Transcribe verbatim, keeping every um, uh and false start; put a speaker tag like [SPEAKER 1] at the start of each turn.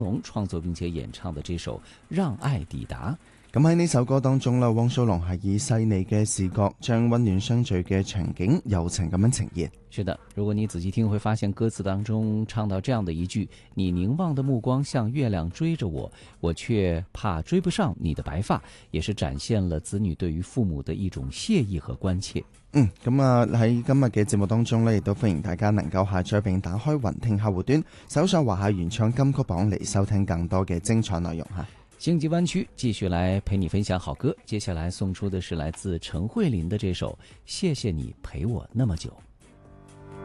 [SPEAKER 1] 龙創作並且演唱的這首《讓愛抵達》。
[SPEAKER 2] 咁喺呢首歌當中啦，汪蘇泷係以細膩嘅視覺將溫暖相聚嘅場景柔情咁樣呈現。
[SPEAKER 1] 是的，如果你仔細聽，會發現歌詞當中唱到這樣的一句：你凝望的目光像月亮追着我，我卻怕追不上你的白髮，也是展現了子女對於父母的一種謝意和關切。
[SPEAKER 2] 嗯，咁啊喺今日嘅節目當中呢，亦都歡迎大家能夠下載並打開雲聽客戶端，搜上華夏原創金曲榜嚟收聽更多嘅精彩內容吓。
[SPEAKER 1] 星際灣區繼續來陪你分享好歌，接下來送出的是來自陳慧琳的這首《謝謝你陪我那麼久》。